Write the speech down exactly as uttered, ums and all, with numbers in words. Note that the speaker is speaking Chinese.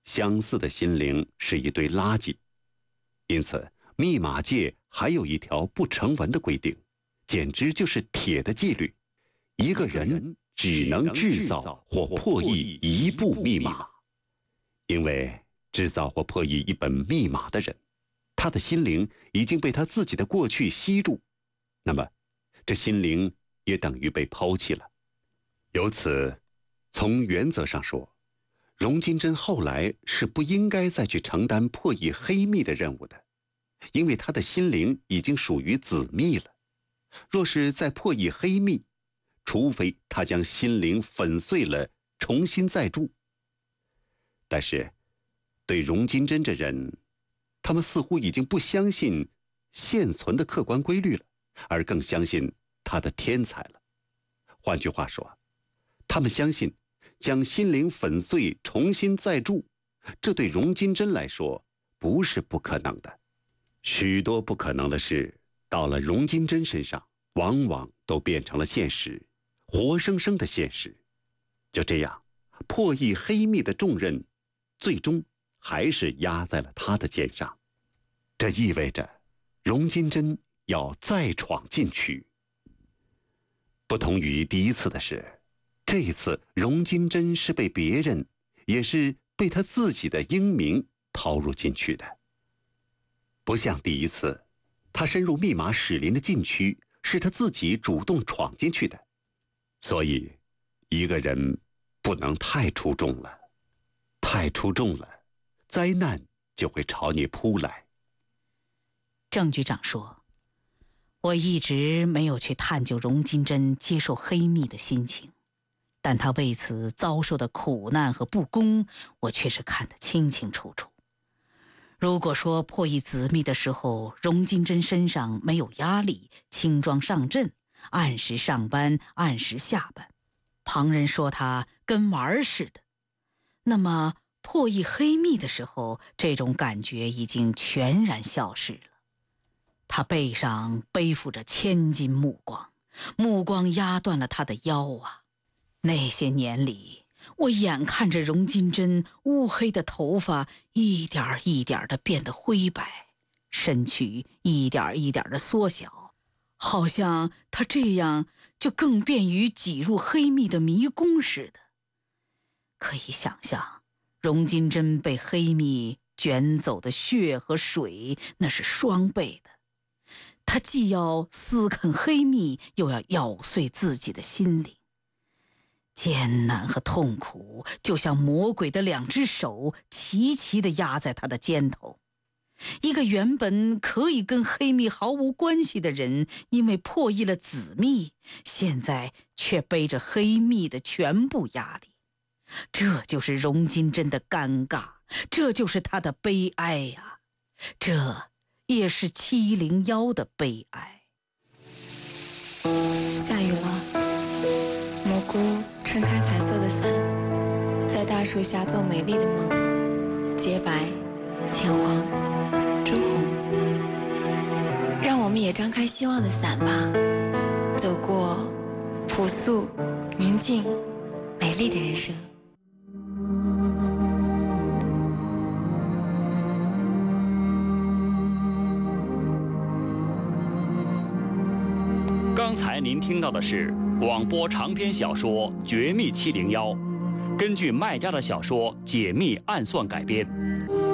相似的心灵是一堆垃圾。因此，密码界还有一条不成文的规定，简直就是铁的纪律：一个人只能制造或破译一部密码。因为制造或破译一本密码的人，他的心灵已经被他自己的过去吸住，那么这心灵也等于被抛弃了。由此，从原则上说，荣金珍后来是不应该再去承担破译黑密的任务的，因为他的心灵已经属于子密了。若是再破译黑密，除非他将心灵粉碎了，重新再铸。但是，对荣金珍这人，他们似乎已经不相信现存的客观规律了，而更相信他的天才了。换句话说，他们相信将心灵粉碎重新再铸，这对荣金珍来说不是不可能的。许多不可能的事到了荣金珍身上，往往都变成了现实，活生生的现实。就这样，破译黑密的重任最终还是压在了他的肩上。这意味着荣金珍要再闯禁区。不同于第一次的是，这一次荣金珍是被别人，也是被他自己的英明抛入禁区的。不像第一次，他深入密码史林的禁区是他自己主动闯进去的。所以，一个人不能太出众了，太出众了，灾难就会朝你扑来。 郑局长说，我一直没有去探究荣金珍接受黑密的心情，但他为此遭受的苦难和不公，我却是看得清清楚楚。如果说破译子密的时候，荣金珍身上没有压力，轻装上阵，按时上班，按时下班，旁人说他跟玩儿似的，那么破译黑密的时候，这种感觉已经全然消失了。他背上背负着千斤目光，目光压断了他的腰啊！那些年里，我眼看着荣金珍乌黑的头发一点一点地变得灰白，身躯一点一点地缩小，好像他这样就更便于挤入黑密的迷宫似的。可以想象，荣金珍被黑密卷走的血和水，那是双倍的。他既要撕啃黑密，又要咬碎自己的心灵。艰难和痛苦就像魔鬼的两只手齐齐地压在他的肩头。一个原本可以跟黑密毫无关系的人，因为破译了子密，现在却背着黑密的全部压力。这就是荣金珍的尴尬，这就是他的悲哀呀、啊！这也是七零幺的悲哀。 下雨了，蘑菇撑开彩色的伞，在大树下做美丽的梦，洁白、浅黄、朱红。让我们也张开希望的伞吧，走过朴素、宁静、美丽的人生。 刚才您听到的是广播长篇小说《绝密七零幺》，根据麦家的小说《解密暗算》改编。